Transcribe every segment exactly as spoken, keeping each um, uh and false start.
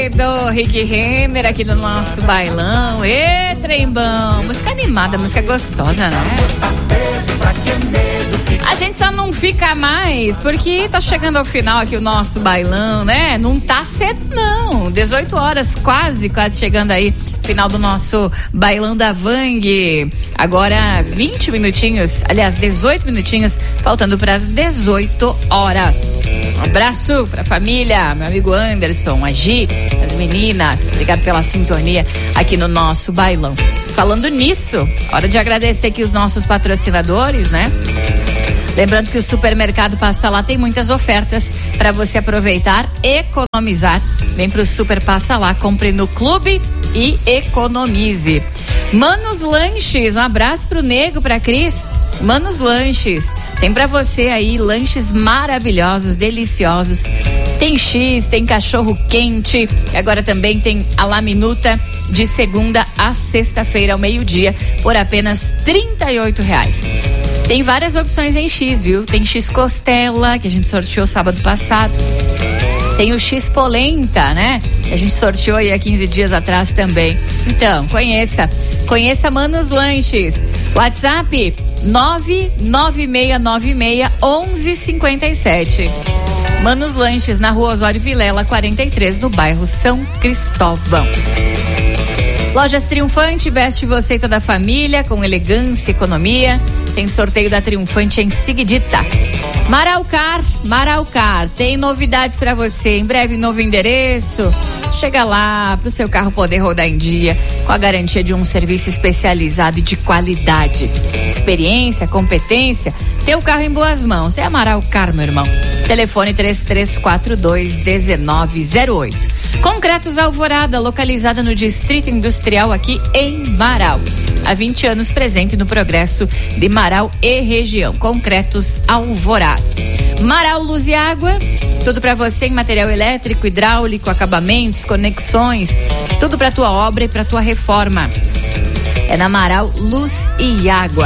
querido Rick Renner aqui no nosso bailão. Ê, trembão. Música animada, música gostosa, né? A gente só não fica mais porque tá chegando ao final aqui o nosso bailão, né? Não tá cedo, não. dezoito horas, quase, quase chegando aí. Final do nosso bailão da Vang. Agora vinte minutinhos, aliás, dezoito minutinhos, faltando para as dezoito horas. Um abraço pra família, meu amigo Anderson, a Gi, as meninas. Obrigado pela sintonia aqui no nosso bailão. Falando nisso, hora de agradecer aqui os nossos patrocinadores, né? Lembrando que o Supermercado Passa Lá tem muitas ofertas para você aproveitar e economizar. Vem pro Super Passa Lá, compre no clube e economize. Manos Lanches, um abraço pro Nego, pra Cris. Manos Lanches, tem pra você aí lanches maravilhosos, deliciosos. Tem X, tem cachorro quente, e agora também tem a La Minuta de segunda a sexta-feira ao meio-dia por apenas trinta e oito reais. Tem várias opções em X, viu? Tem X costela, que a gente sorteou sábado passado. Tem o X polenta, né? Que a gente sorteou aí há quinze dias atrás também. Então, conheça. Conheça Manos Lanches. WhatsApp nove nove seis nove seis um um cinco sete. Manos Lanches, na Rua Osório Vilela, quarenta e três, no bairro São Cristóvão. Lojas Triunfante, veste você e toda a família com elegância e economia. Tem sorteio da Triunfante em seguidita. Maraucar, Maraucar, tem novidades para você. Em breve, novo endereço. Chega lá para o seu carro poder rodar em dia com a garantia de um serviço especializado e de qualidade. Experiência, competência, ter o carro em boas mãos. É a Maraucar, meu irmão. Telefone três três quatro dois um nove zero oito. Concretos Alvorada, localizada no Distrito Industrial aqui em Marau. Há vinte anos presente no progresso de Marau e região. Concretos Alvorada. Marau Luz e Água, tudo para você em material elétrico, hidráulico, acabamentos, conexões, tudo para tua obra e para tua reforma. É na Marau Luz e Água.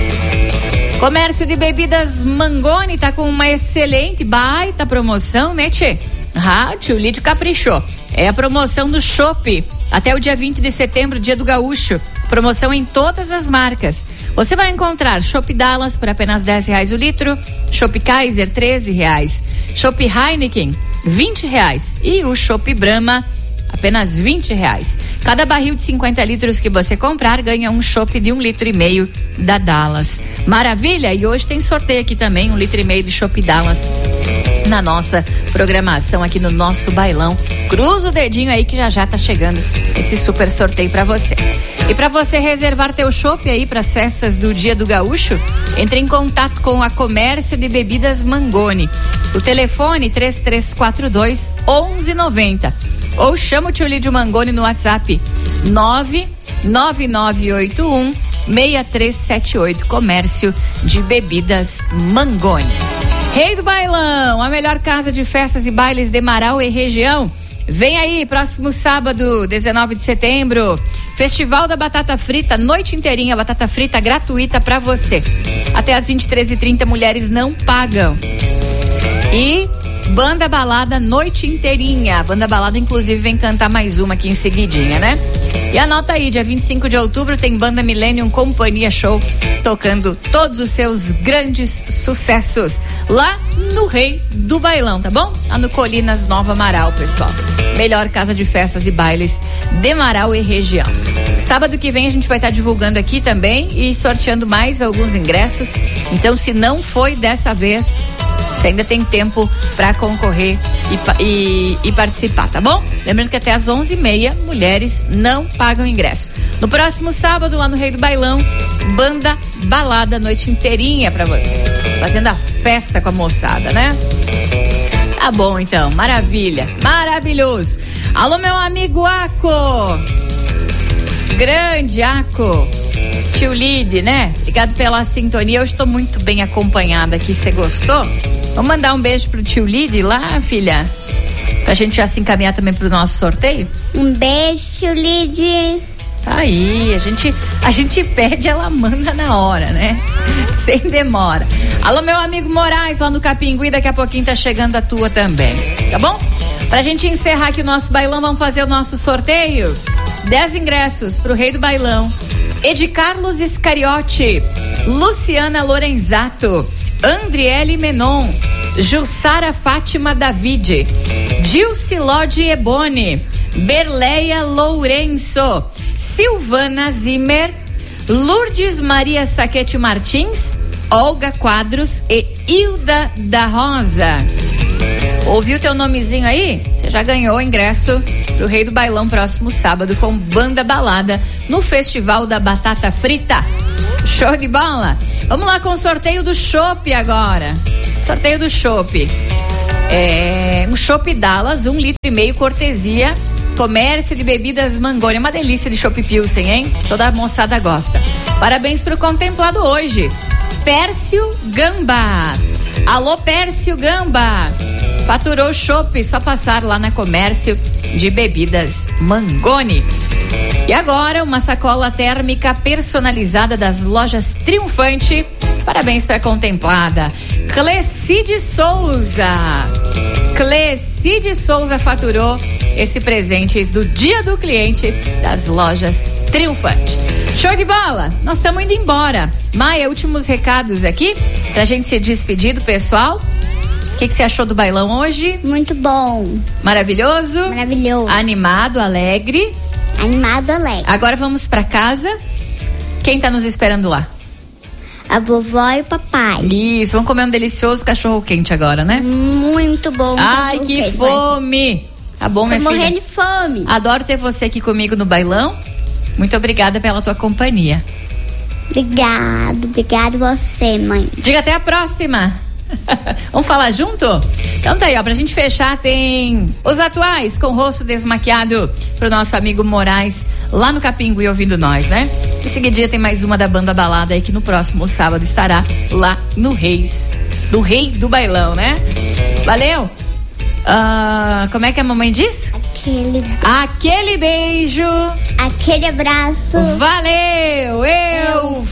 Comércio de bebidas Mangoni tá com uma excelente, baita promoção, né, tchê? Ah, o tio Lídio caprichou. É a promoção do Chopp. Até o dia vinte de setembro, dia do Gaúcho. Promoção em todas as marcas. Você vai encontrar Chopp Dallas por apenas dez reais o litro, Chopp Kaiser treze reais, Chopp Heineken vinte reais e o Chopp Brahma apenas vinte reais. Cada barril de cinquenta litros que você comprar ganha um chopp de um litro e meio da Dallas. Maravilha! E hoje tem sorteio aqui também, um litro e meio de Chopp Dallas na nossa programação aqui no nosso bailão. Cruza o dedinho aí que já já tá chegando esse super sorteio para você. E para você reservar teu chopp aí para as festas do Dia do Gaúcho, entre em contato com a Comércio de Bebidas Mangoni. O telefone três três quatro dois um um nove zero ou chama o tio Lídio Mangoni no WhatsApp nove nove nove oito um seis três sete oito. Comércio de Bebidas Mangoni. Rei do Bailão, a melhor casa de festas e bailes de Marau e região. Vem aí, próximo sábado, dezenove de setembro, Festival da Batata Frita, noite inteirinha, batata frita gratuita pra você. Até às vinte e três e trinta, mulheres não pagam. E Banda Balada, noite inteirinha. A Banda Balada, inclusive, vem cantar mais uma aqui em seguidinha, né? E anota aí, dia vinte e cinco de outubro tem Banda Millennium Companhia Show, tocando todos os seus grandes sucessos lá no Rei do Bailão, tá bom? Lá no Colinas Nova Marau, pessoal. Melhor casa de festas e bailes de Marau e região. Sábado que vem a gente vai estar divulgando aqui também e sorteando mais alguns ingressos. Então, se não foi dessa vez, você ainda tem tempo para concorrer e, e, e participar, tá bom? Lembrando que até às onze e meia, mulheres não pagam ingresso. No próximo sábado, lá no Rei do Bailão, Banda Balada, noite inteirinha pra você. Fazendo a festa com a moçada, né? Tá bom, então. Maravilha. Maravilhoso. Alô, meu amigo Aco. Grande Aco. Tio Lide, né? Obrigado pela sintonia. Eu estou muito bem acompanhada aqui. Você gostou? Vamos mandar um beijo pro tio Lide lá, filha? Pra gente já se encaminhar também pro nosso sorteio? Um beijo, tio Lide. Tá aí, a gente, a gente pede, ela manda na hora, né? Sem demora. Alô, meu amigo Moraes, lá no Capingui, daqui a pouquinho tá chegando a tua também, tá bom? Pra gente encerrar aqui o nosso bailão, vamos fazer o nosso sorteio. dez ingressos pro Rei do Bailão. Edi Carlos Iscariote, Luciana Lorenzato, Andriele Menon, Jussara Fátima David, Dilce Lodi Eboni, Berleia Lourenço, Silvana Zimmer, Lourdes Maria Saquete Martins, Olga Quadros e Hilda da Rosa. Ouviu teu nomezinho aí? Você já ganhou o ingresso pro Rei do Bailão próximo sábado com banda balada no Festival da Batata Frita. Show de bola? Vamos lá com o sorteio do chopp agora. Sorteio do chopp. É um chopp Dallas, um litro e meio, cortesia Comércio de Bebidas Mangoni. Uma delícia de chopp Pilsen, hein? Toda a moçada gosta. Parabéns pro contemplado hoje, Pércio Gamba. Alô, Pércio Gamba. Faturou chopp, só passar lá na Comércio de Bebidas Mangoni. E agora, uma sacola térmica personalizada das lojas Triunfante. Parabéns para a contemplada Clecide Souza. Clecide Souza faturou esse presente do Dia do Cliente das lojas Triunfante. Show de bola! Nós estamos indo embora. Maia, últimos recados aqui pra gente se despedir do pessoal. O que, que você achou do bailão hoje? Muito bom. Maravilhoso? Maravilhoso. Animado, alegre? Animado, alegre. Agora vamos pra casa. Quem tá nos esperando lá? A vovó e o papai. Isso, vamos comer um delicioso cachorro quente agora, né? Muito bom. Ai, que quente, fome. Tá bom, minha filha? Tô filha? morrendo de fome. Adoro ter você aqui comigo no bailão. Muito obrigada pela tua companhia. Obrigado, obrigado você, mãe. Diga até a próxima. Vamos falar junto? Então tá aí, ó, pra gente fechar tem os atuais com o rosto desmaquiado pro nosso amigo Moraes lá no Capingui ouvindo nós, né? Em seguidinha tem mais uma da banda balada aí que no próximo sábado estará lá no Reis, do Rei do Bailão, né? Valeu! Uh, como é que a mamãe diz? Aquele, Aquele beijo. aquele abraço. Valeu! Eu